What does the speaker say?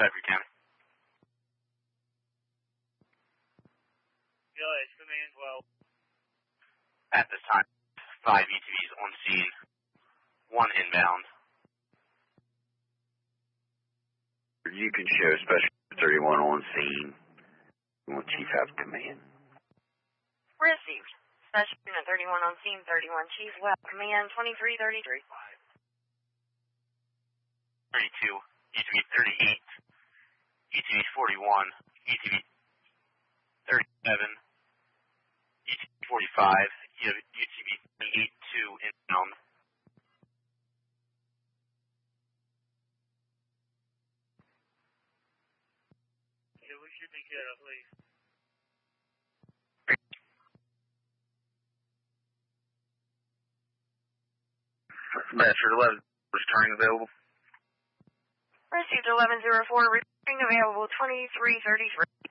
Cypher County. Village, command 12. At this time, 5 ETVs on scene, 1 inbound. You can show Special 31 on scene. Chief has command. Received. Special Unit 31 on scene, 31 Chief well. Command 2333. 32, ETV 38, ETV 41, ETV 37, ETV 45, ETV 38 2 inbound. Yeah, we should be good, at least. Bastard 11, returning available. Received 1104, returning available 2333.